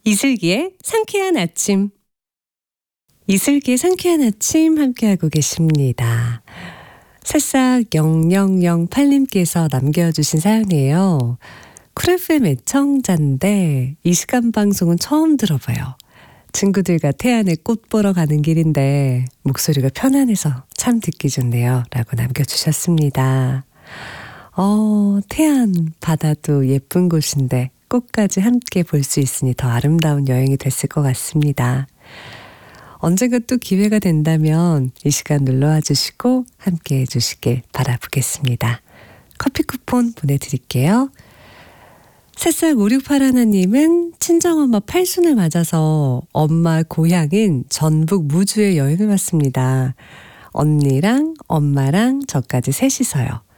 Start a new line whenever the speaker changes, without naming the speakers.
이슬기의 상쾌한 아침. 이슬기의 상쾌한 아침 함께하고 계십니다. 새싹 0008님께서 남겨주신 사연이에요. 쿨 FM 애청자인데 이 시간 방송은 처음 들어봐요. 친구들과 태안에 꽃 보러 가는 길인데 목소리가 편안해서 참 듣기 좋네요. 라고 남겨주셨습니다. 태안 바다도 예쁜 곳인데 꽃까지 함께 볼 수 있으니 더 아름다운 여행이 됐을 것 같습니다. 언젠가 또 기회가 된다면 이 시간 놀러와 주시고 함께 해주시길 바라보겠습니다. 커피 쿠폰 보내드릴게요. 새싹 5681님은 친정엄마 8순을 맞아서 엄마 고향인 전북 무주에 여행을 왔습니다. 언니랑 엄마랑 저까지 셋이서요.